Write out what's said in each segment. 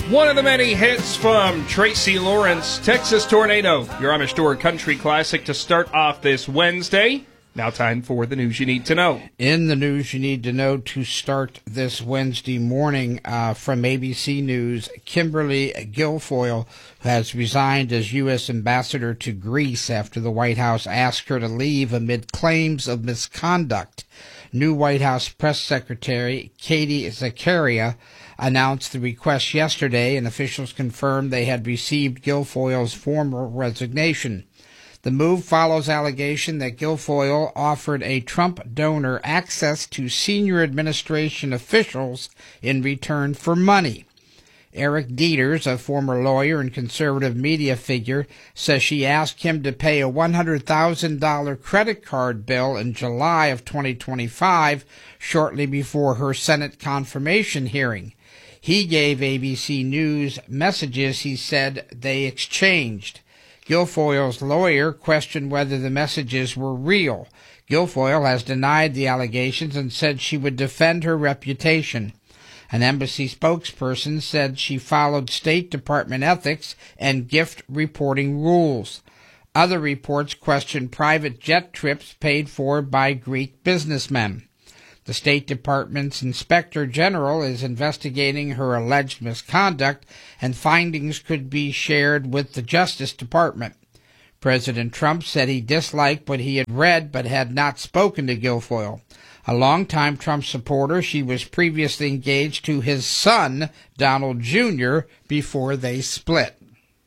One of the many hits from Tracy Lawrence, Texas Tornado, your Amish Door Country Classic to start off this Wednesday. Now time for the news you need to know. In the news you need to know to start this Wednesday morning from ABC News, Kimberly Guilfoyle has resigned as U.S. Ambassador to Greece after the White House asked her to leave amid claims of misconduct. New White House Press Secretary Katie Zakaria announced the request yesterday, and officials confirmed they had received Guilfoyle's formal resignation. The move follows allegation that Guilfoyle offered a Trump donor access to senior administration officials in return for money. Eric Dieters, a former lawyer and conservative media figure, says she asked him to pay a $100,000 credit card bill in July of 2025, shortly before her Senate confirmation hearing. He gave ABC News messages he said they exchanged. Guilfoyle's lawyer questioned whether the messages were real. Guilfoyle has denied the allegations and said she would defend her reputation. An embassy spokesperson said she followed State Department ethics and gift reporting rules. Other reports questioned private jet trips paid for by Greek businessmen. The State Department's Inspector General is investigating her alleged misconduct, and findings could be shared with the Justice Department. President Trump said he disliked what he had read but had not spoken to Guilfoyle. A longtime Trump supporter, she was previously engaged to his son, Donald Jr., before they split.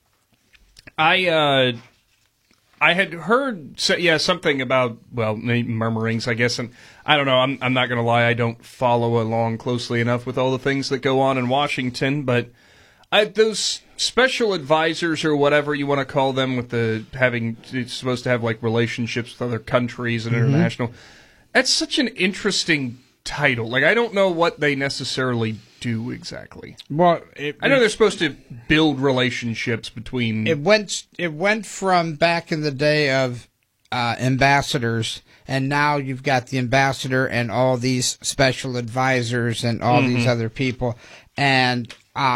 I had heard, something about, murmurings, I guess, and I don't know, I'm not going to lie, I don't follow along closely enough with all the things that go on in Washington, but those special advisors or whatever you want to call them with it's supposed to have like relationships with other countries and international, that's such an interesting title. Like, I don't know what they necessarily do exactly. Well, I know they're supposed to build relationships between. It went from back in the day of ambassadors, and now you've got the ambassador and all these special advisors and all these other people. And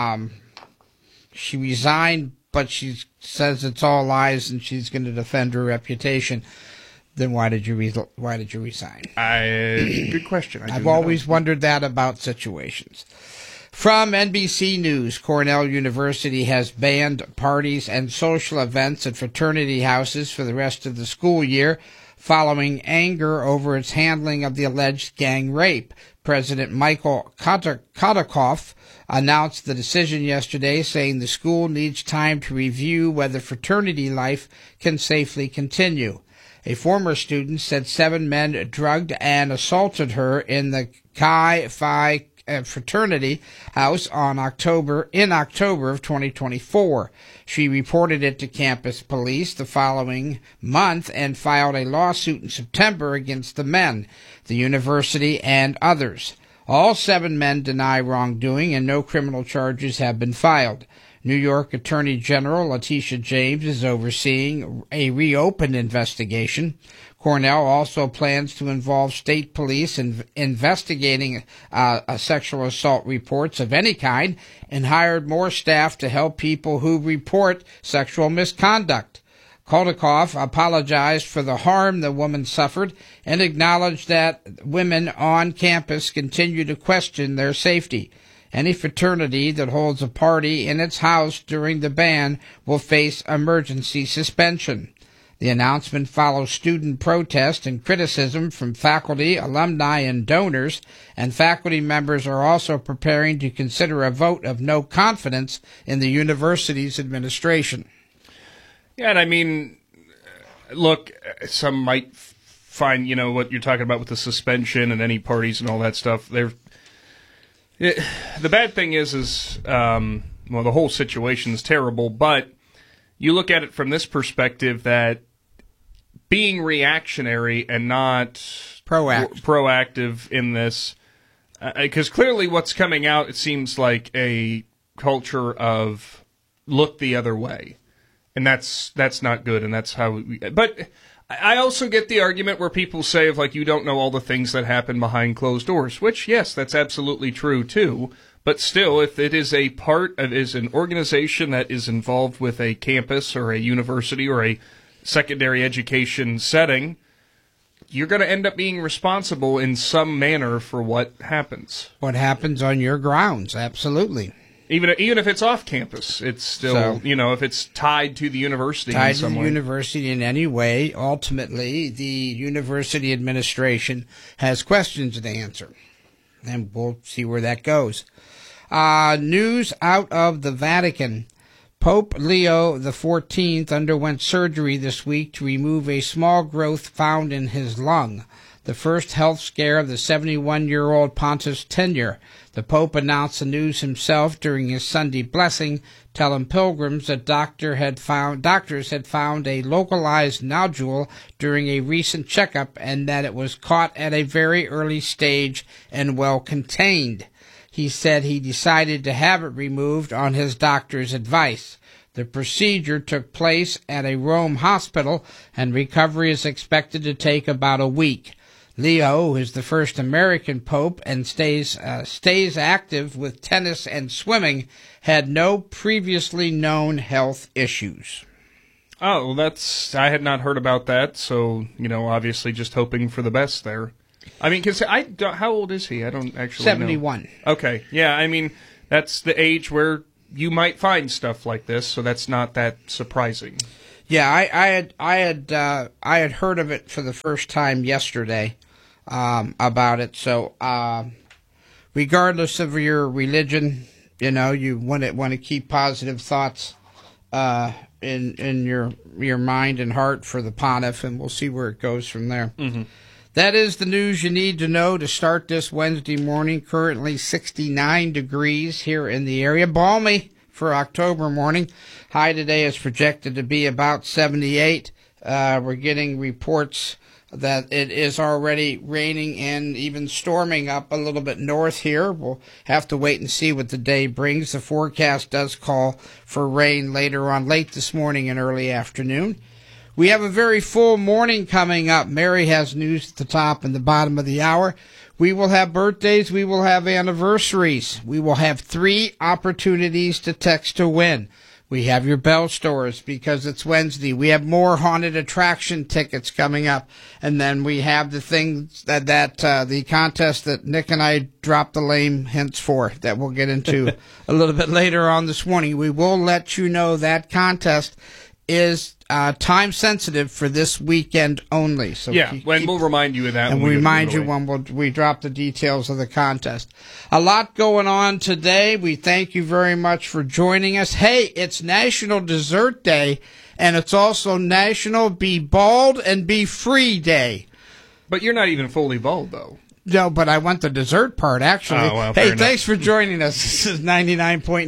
she resigned, but she says it's all lies, and she's going to defend her reputation. Then why did you resign? Good question. I've always wondered that about situations. From NBC News, Cornell University has banned parties and social events at fraternity houses for the rest of the school year, following anger over its handling of the alleged gang rape. President Michael Kodakoff announced the decision yesterday, saying the school needs time to review whether fraternity life can safely continue. A former student said 7 men drugged and assaulted her in the Chi Phi fraternity house in October of 2024. She reported it to campus police the following month and filed a lawsuit in September against the men, the university, and others. All 7 men deny wrongdoing, and no criminal charges have been filed. New York Attorney General Letitia James is overseeing a reopened investigation. Cornell also plans to involve state police in investigating sexual assault reports of any kind, and hired more staff to help people who report sexual misconduct. Kodakoff apologized for the harm the woman suffered and acknowledged that women on campus continue to question their safety. Any fraternity that holds a party in its house during the ban will face emergency suspension. The announcement follows student protest and criticism from faculty, alumni, and donors, and faculty members are also preparing to consider a vote of no confidence in the university's administration. Yeah, and I mean, look, some might find, what you're talking about with the suspension and any parties and all that stuff, the bad thing is the whole situation is terrible, but you look at it from this perspective that being reactionary and not proactive in this, because clearly what's coming out, it seems like a culture of look the other way, and that's not good, and that's how but I also get the argument where people say, you don't know all the things that happen behind closed doors, which, yes, that's absolutely true, too. But still, if it is an organization that is involved with a campus or a university or a secondary education setting, you're going to end up being responsible in some manner for what happens. What happens on your grounds, absolutely. Even if it's off campus, it's still, if it's tied to the university tied in some to the way. university in any way, ultimately, the university administration has questions to answer. And we'll see where that goes. News out of the Vatican. Pope Leo XIV underwent surgery this week to remove a small growth found in his lung, the first health scare of the 71-year-old pontiff's tenure. The Pope announced the news himself during his Sunday blessing, telling pilgrims that doctors had found a localized nodule during a recent checkup and that it was caught at a very early stage and well contained. He said he decided to have it removed on his doctor's advice. The procedure took place at a Rome hospital, and recovery is expected to take about a week. Leo, who is the first American pope and stays active with tennis and swimming, had no previously known health issues. Oh, well, I had not heard about that, so, obviously just hoping for the best there. I mean, how old is he? I don't actually 71. know. Okay, yeah, that's the age where you might find stuff like this, so that's not that surprising. Yeah, I had heard of it for the first time yesterday, about it. So, regardless of your religion, you want to keep positive thoughts in your mind and heart for the pontiff, and we'll see where it goes from there. Mm-hmm. That is the news you need to know to start this Wednesday morning. Currently 69 degrees here in the area. Balmy for October morning. High today is projected to be about 78. We're getting reports that it is already raining and even storming up a little bit north here. We'll have to wait and see what the day brings. The forecast does call for rain later on, late this morning and early afternoon. We have a very full morning coming up. Mary has news at the top and the bottom of the hour. We will have birthdays. We will have anniversaries. We will have 3 opportunities to text to win. We have your bell stores because it's Wednesday. We have more haunted attraction tickets coming up. And then we have the things that the contest that Nick and I dropped the lame hints for that we'll get into a little bit later on this morning. We will let you know that contest is time sensitive for this weekend only. So we'll remind you of that. And we'll remind you when we drop the details of the contest. A lot going on today. We thank you very much for joining us. Hey, it's National Dessert Day, and it's also National Be Bald and Be Free Day. But you're not even fully bald, though. No, but I want the dessert part, actually. Oh, well, hey, thanks for joining us. This is 99.9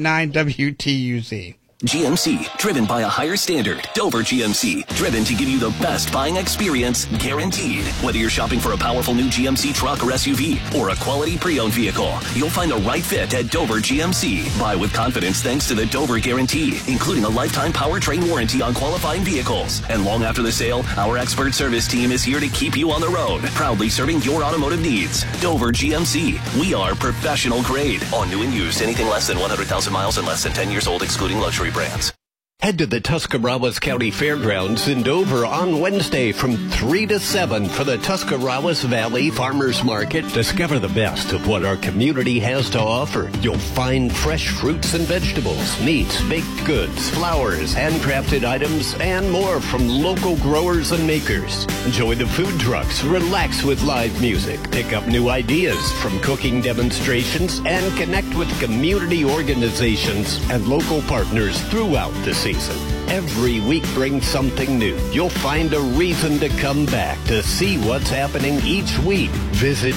WTUZ. GMC, driven by a higher standard. Dover GMC, driven to give you the best buying experience, guaranteed. Whether you're shopping for a powerful new GMC truck or SUV, or a quality pre-owned vehicle, you'll find the right fit at Dover GMC. Buy with confidence thanks to the Dover Guarantee, including a lifetime powertrain warranty on qualifying vehicles. And long after the sale, our expert service team is here to keep you on the road, proudly serving your automotive needs. Dover GMC, we are professional grade. On new and used, anything less than 100,000 miles and less than 10 years old, excluding luxury brands. Head to the Tuscarawas County Fairgrounds in Dover on Wednesday from 3 to 7 for the Tuscarawas Valley Farmers Market. Discover the best of what our community has to offer. You'll find fresh fruits and vegetables, meats, baked goods, flowers, handcrafted items, and more from local growers and makers. Enjoy the food trucks, relax with live music, pick up new ideas from cooking demonstrations, and connect with community organizations and local partners throughout the season. Every week brings something new. You'll find a reason to come back to see what's happening each week. Visit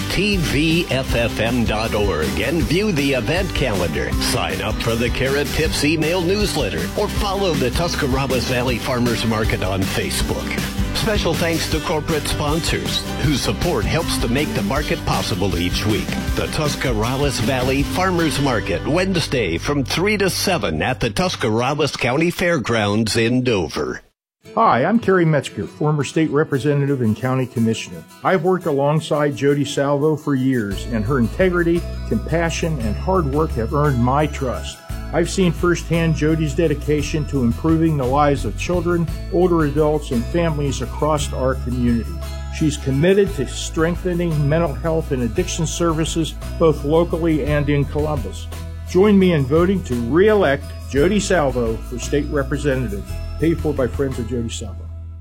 tvffm.org and view the event calendar. Sign up for the Carrot Tips email newsletter or follow the Tuscarawas Valley Farmers Market on Facebook. Special thanks to corporate sponsors whose support helps to make the market possible each week. The Tuscarawas Valley Farmers Market, Wednesday from 3 to 7 at the Tuscarawas County Fairgrounds in Dover. Hi, I'm Kerry Metzger, former state representative and county commissioner. I've worked alongside Jody Salvo for years, and her integrity, compassion, and hard work have earned my trust. I've seen firsthand Jody's dedication to improving the lives of children, older adults, and families across our community. She's committed to strengthening mental health and addiction services both locally and in Columbus. Join me in voting to re-elect Jody Salvo for state representative. Paid for by Friends of Jody Salvo.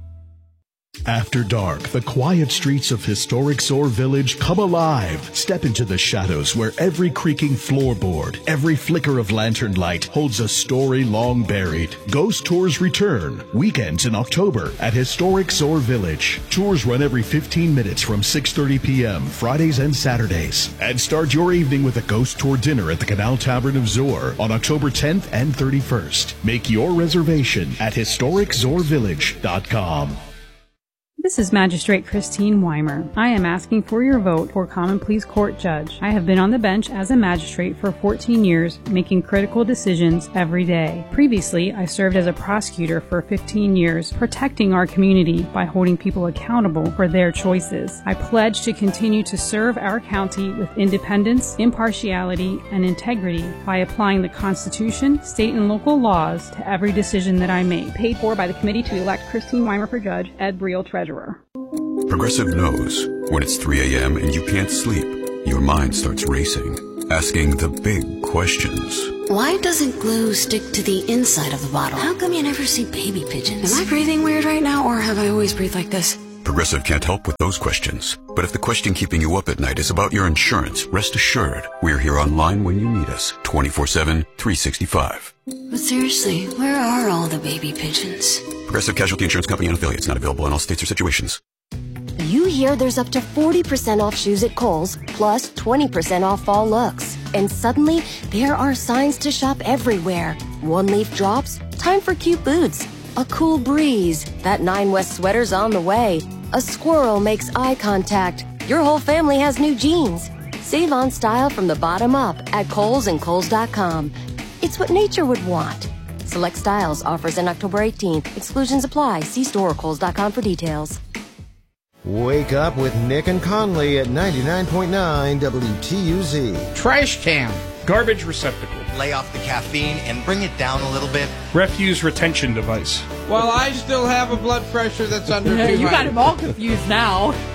After dark, the quiet streets of historic Zoar Village come alive. Step into the shadows where every creaking floorboard, every flicker of lantern light holds a story long buried. Ghost tours return, weekends in October at historic Zoar Village. Tours run every 15 minutes from 6:30 p.m. Fridays and Saturdays. And start your evening with a ghost tour dinner at the Canal Tavern of Zoar on October 10th and 31st. Make your reservation at historiczoarvillage.com. This is Magistrate Christine Weimer. I am asking for your vote for Common Pleas Court Judge. I have been on the bench as a magistrate for 14 years, making critical decisions every day. Previously, I served as a prosecutor for 15 years, protecting our community by holding people accountable for their choices. I pledge to continue to serve our county with independence, impartiality, and integrity by applying the Constitution, state and local laws to every decision that I make. Paid for by the committee to elect Christine Weimer for judge, Ed Briel, treasurer. Progressive knows when it's 3 a.m. and you can't sleep, your mind starts racing, asking the big questions. Why doesn't glue stick to the inside of the bottle? How come you never see baby pigeons? Am I breathing weird right now, or have I always breathed like this? Progressive can't help with those questions. But if the question keeping you up at night is about your insurance, rest assured, we're here online when you need us, 24/7, 365. But seriously, where are all the baby pigeons? Progressive Casualty Insurance Company and affiliates, not available in all states or situations. You hear there's up to 40% off shoes at Kohl's, plus 20% off fall looks. And suddenly, there are signs to shop everywhere. One leaf drops, time for cute boots. A cool breeze, that 9 West sweater's on the way. A squirrel makes eye contact. Your whole family has new jeans. Save on style from the bottom up at Kohl's and Kohl's.com. It's what nature would want. Select styles, offers in October 18th. Exclusions apply. See store or Kohl's.com for details. Wake up with Nick and Conley at 99.9 WTUZ. Trash can. Garbage receptacle. Lay off the caffeine and bring it down a little bit. Refuse retention device. Well, I still have a blood pressure that's under 200. You got him all confused now.